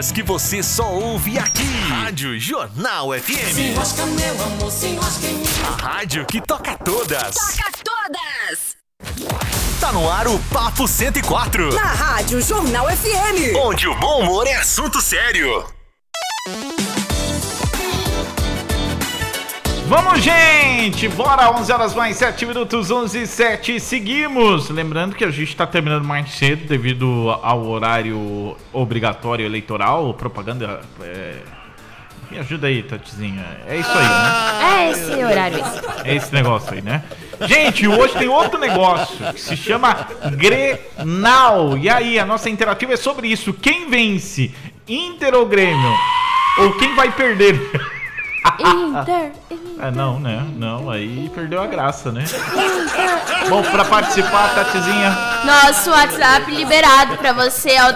Que você só ouve aqui. Rádio Jornal FM. Se enrosca, meu amor, se enrosca em mim. A rádio que toca todas. Toca todas! Tá no ar o Papo 104. Na Rádio Jornal FM. Onde o bom humor é assunto sério. Vamos, gente! Bora! 11 horas mais 7 minutos, 11:07. Seguimos! Lembrando que a gente está terminando mais cedo devido ao horário obrigatório eleitoral. Propaganda. Me ajuda aí, Tatizinha. É isso aí, né? É esse horário aí. É esse negócio aí, né? Gente, hoje tem outro negócio que se chama Grenal. E aí, a nossa interativa é sobre isso. Quem vence? Inter ou Grêmio? Ou quem vai perder? Inter. Não, né? Não, aí perdeu a graça, né? Bom, pra participar, Tatizinha. Nosso WhatsApp liberado pra você é o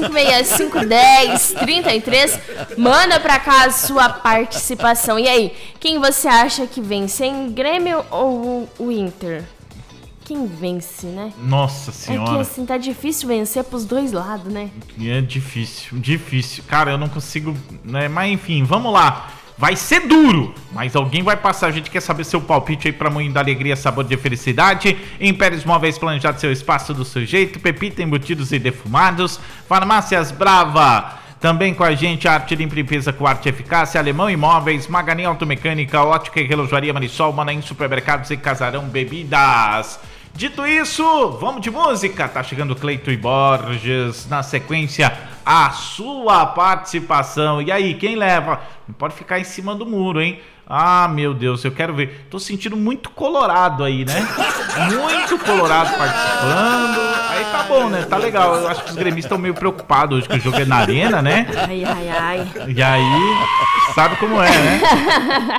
35651033. Manda pra cá a sua participação. E aí, quem você acha que vence, hein? Grêmio ou o Inter? Quem vence, né? Nossa senhora. É que assim, tá difícil vencer pros dois lados, né? É difícil. Cara, eu não consigo, né? Mas enfim, vamos lá. Vai ser duro, mas alguém vai passar. A gente quer saber seu palpite aí pra Moinho da Alegria, sabor de felicidade. Impérios Móveis, planejado seu espaço do seu jeito. Pepita, embutidos e defumados. Farmácias Brava, também com a gente. Arte Limpa e Limpeza com arte e eficácia. Alemão Imóveis, Maganin Automecânica, Ótica e Relojaria Marisol, Manaim Supermercados e Casarão Bebidas. Dito isso, vamos de música. Tá chegando Cleito e Borges. Na sequência, a sua participação. E aí, quem leva? Não pode ficar em cima do muro, hein? Ah, meu Deus, eu quero ver. Tô sentindo muito colorado aí, né? Muito colorado participando. Aí tá bom, né? Tá legal. Eu acho que os gremistas estão meio preocupados hoje que o jogo é na arena, né? Ai. E aí, sabe como é, né?